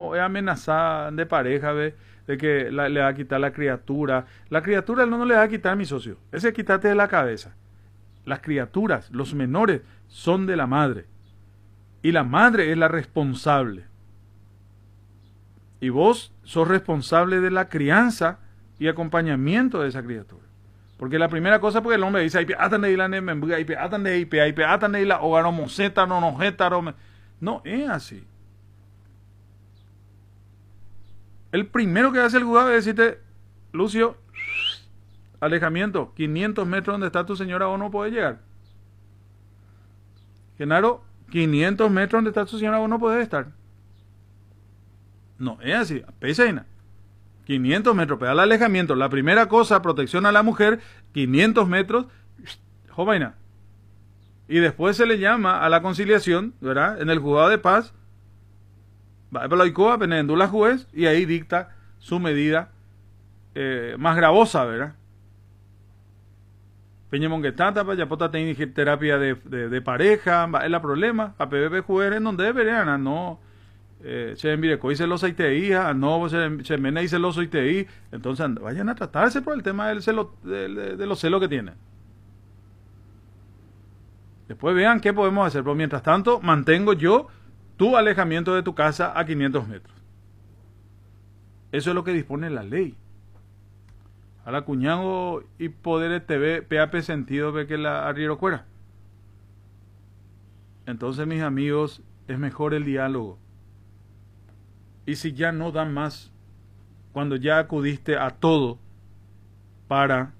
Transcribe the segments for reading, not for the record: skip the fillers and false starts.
o es amenazada de pareja, ¿ve? De que le va a quitar la criatura. La criatura no le va a quitar, mi socio. Ese quítate de la cabeza. Las criaturas, los menores, son de la madre. Y la madre es la responsable. Y vos sos responsable de la crianza y acompañamiento de esa criatura. Porque la primera cosa, porque el hombre dice, no es así. El primero que hace el juzgado es decirte, Lucio, alejamiento, 500 metros donde está tu señora vos no podés llegar. Genaro, 500 metros donde está tu señora vos no podés estar. No es así, pesa 500 metros, pero el alejamiento. La primera cosa, protección a la mujer, 500 metros, jovaina. Y después se le llama a la conciliación, ¿verdad? En el juzgado de paz, la juez, y ahí dicta su medida más gravosa, ¿verdad? Peñemonguetata, Payapota tiene terapia de pareja, es el problema, a PBB juez en donde deberían, no. Se envirecó y celosa y te hija, no, se mena y celoso y te hija. Entonces vayan a tratarse por el tema del celo, de los celos que tienen. Después vean qué podemos hacer, pero mientras tanto mantengo yo tu alejamiento de tu casa a 500 metros. Eso es lo que dispone la ley. Ahora cuñado y poder TV, PAP sentido ve que la arriero fuera. Entonces, mis amigos, es mejor el diálogo. Y si ya no dan más, cuando ya acudiste a todo para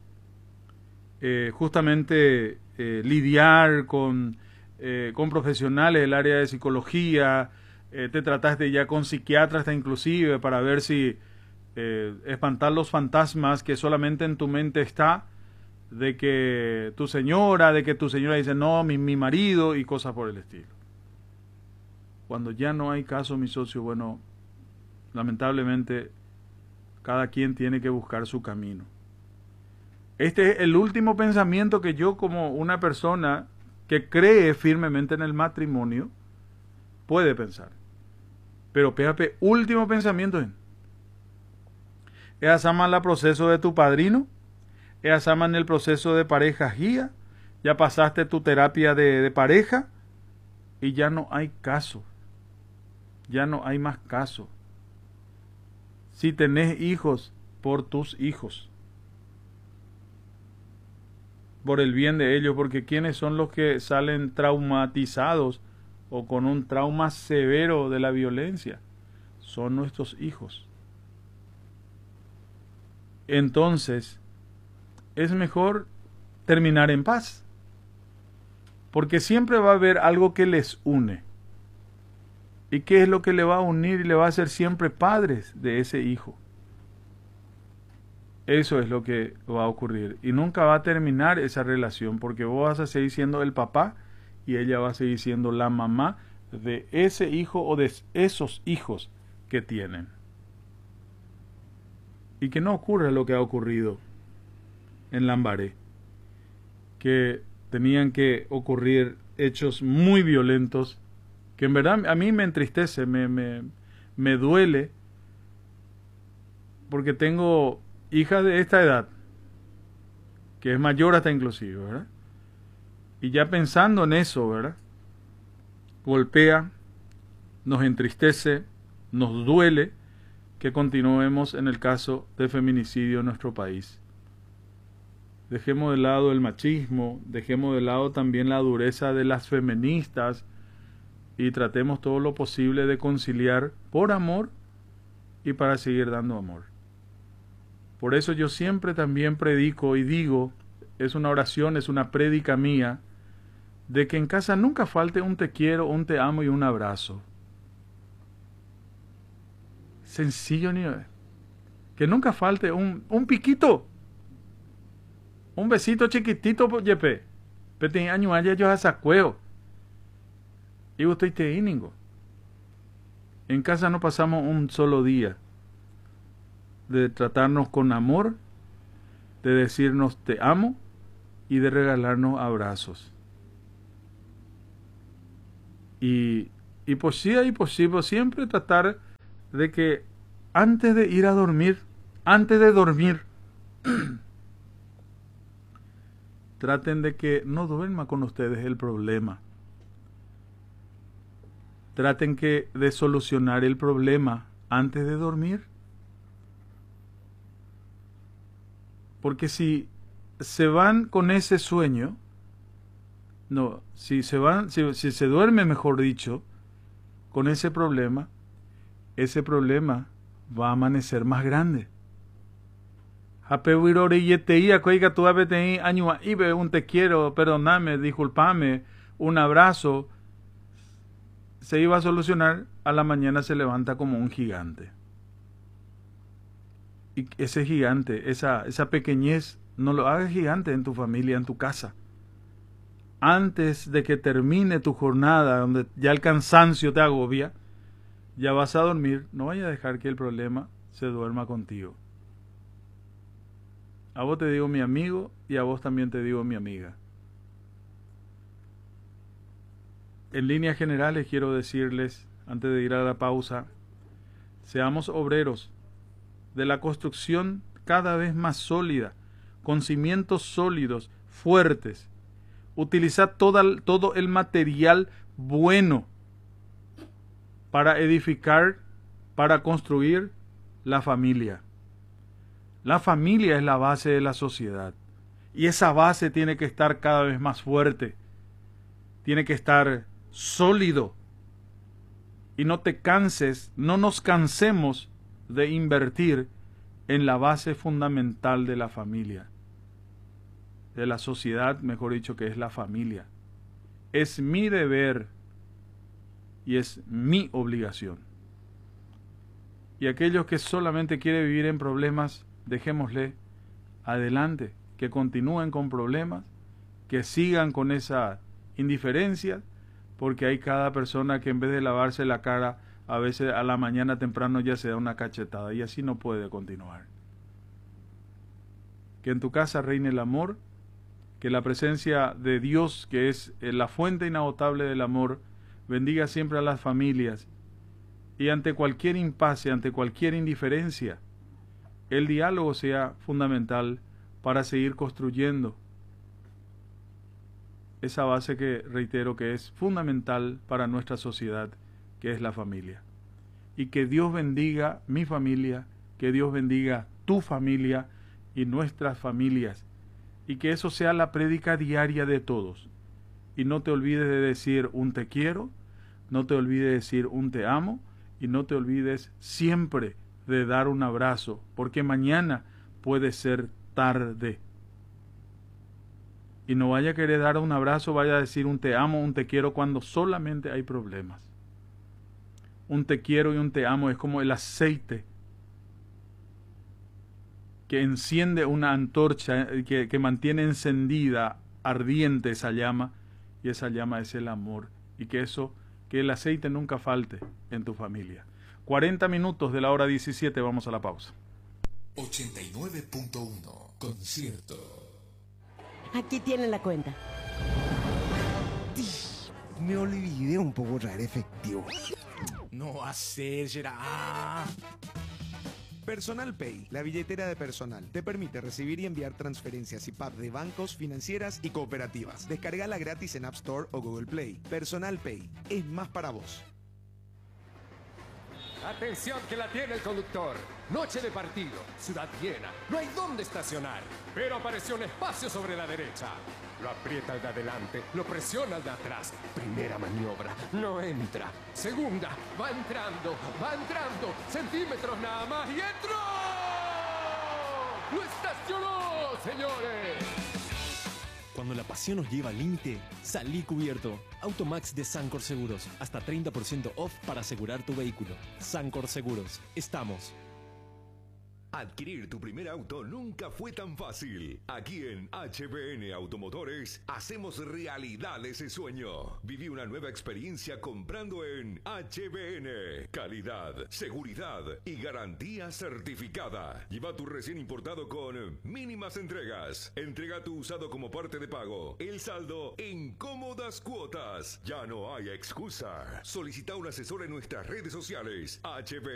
justamente lidiar con profesionales del área de psicología, te trataste ya con psiquiatras inclusive para ver si espantar los fantasmas que solamente en tu mente está, de que tu señora dice no, mi marido y cosas por el estilo. Cuando ya no hay caso, mi socio, bueno, lamentablemente cada quien tiene que buscar su camino. Este es el último pensamiento que yo, como una persona que cree firmemente en el matrimonio, puede pensar. Pero péate, último pensamiento es en el proceso de tu padrino, es en el proceso de pareja guía, ya pasaste tu terapia de pareja y ya no hay caso. Ya no hay más caso. Si tenés hijos, por tus hijos. Por el bien de ellos, porque ¿quiénes son los que salen traumatizados o con un trauma severo de la violencia? Son nuestros hijos. Entonces, es mejor terminar en paz. Porque siempre va a haber algo que les une. ¿Y qué es lo que le va a unir y le va a hacer siempre padres de ese hijo? Eso es lo que va a ocurrir. Y nunca va a terminar esa relación porque vos vas a seguir siendo el papá y ella va a seguir siendo la mamá de ese hijo o de esos hijos que tienen. Y que no ocurra lo que ha ocurrido en Lambaré. Que tenían que ocurrir hechos muy violentos que en verdad a mí me entristece, me duele, porque tengo hija de esta edad, que es mayor hasta inclusive, ¿verdad? Y ya pensando en eso, ¿verdad? Golpea, nos entristece, nos duele que continuemos en el caso de feminicidio en nuestro país. Dejemos de lado el machismo, dejemos de lado también la dureza de las feministas, y tratemos todo lo posible de conciliar por amor y para seguir dando amor. Por eso yo siempre también predico y digo, es una oración, es una prédica mía, de que en casa nunca falte un te quiero, un te amo y un abrazo. Sencillo, ni que nunca falte un piquito, un besito chiquitito, yepe, pero año haya yo a sacueo. Y usted te íningo. En casa no pasamos un solo día de tratarnos con amor, de decirnos te amo y de regalarnos abrazos. Y pues sí, siempre tratar de que antes de ir a dormir, antes de dormir, traten de que no duerma con ustedes el problema. Traten de solucionar el problema antes de dormir. Porque si se van con ese sueño, no, si se duerme, mejor dicho, con ese problema va a amanecer más grande. Un te quiero, perdóname, discúlpame, un abrazo, se iba a solucionar, a la mañana se levanta como un gigante. Y ese gigante, esa pequeñez, no lo hagas gigante en tu familia, en tu casa. Antes de que termine tu jornada, donde ya el cansancio te agobia, ya vas a dormir, no vayas a dejar que el problema se duerma contigo. A vos te digo mi amigo y a vos también te digo mi amiga. En líneas generales quiero decirles, antes de ir a la pausa, seamos obreros de la construcción cada vez más sólida, con cimientos sólidos, fuertes. Utilizad todo el material bueno para edificar, para construir la familia. La familia es la base de la sociedad. Y esa base tiene que estar cada vez más fuerte. Tiene que estar sólido. Y no te canses, no nos cansemos de invertir en la base fundamental de la familia. De la sociedad, mejor dicho, que es la familia. Es mi deber y es mi obligación. Y aquellos que solamente quieren vivir en problemas, dejémosle adelante, que continúen con problemas, que sigan con esa indiferencia, porque hay cada persona que en vez de lavarse la cara, a veces a la mañana temprano ya se da una cachetada, y así no puede continuar. Que en tu casa reine el amor, que la presencia de Dios, que es la fuente inagotable del amor, bendiga siempre a las familias, y ante cualquier impasse, ante cualquier indiferencia, el diálogo sea fundamental para seguir construyendo esa base que reitero que es fundamental para nuestra sociedad, que es la familia. Y que Dios bendiga mi familia, que Dios bendiga tu familia y nuestras familias, y que eso sea la prédica diaria de todos. Y no te olvides de decir un te quiero, no te olvides de decir un te amo, y no te olvides siempre de dar un abrazo, porque mañana puede ser tarde. Y no vaya a querer dar un abrazo, vaya a decir un te amo, un te quiero, cuando solamente hay problemas. Un te quiero y un te amo es como el aceite que enciende una antorcha, que mantiene encendida, ardiente esa llama, y esa llama es el amor. Y que el aceite nunca falte en tu familia. 40 minutos de la hora 17, vamos a la pausa. 89.1 Concierto. Aquí tienen la cuenta. Me olvidé un poco traer efectivo. No hacer, Gerard. Personal Pay, la billetera de personal, te permite recibir y enviar transferencias y PAP de bancos, financieras y cooperativas. Descargala gratis en App Store o Google Play. Personal Pay, es más para vos. Atención que la tiene el conductor. Noche de partido, ciudad llena, no hay dónde estacionar. Pero apareció un espacio sobre la derecha. Lo aprieta el de adelante, lo presiona el de atrás. Primera maniobra, no entra. Segunda, va entrando, centímetros nada más y entró. ¡Lo estacionó, señores! Cuando la pasión nos lleva al límite, salí cubierto. Automax de Sancor Seguros. Hasta 30% off para asegurar tu vehículo. Sancor Seguros. Estamos. Adquirir tu primer auto nunca fue tan fácil. Aquí en HBN Automotores hacemos realidad ese sueño. Viví una nueva experiencia comprando en HBN. Calidad, seguridad y garantía certificada. Lleva tu recién importado con mínimas entregas. Entrega tu usado como parte de pago. El saldo en cómodas cuotas. Ya no hay excusa. Solicita un asesor en nuestras redes sociales. HBN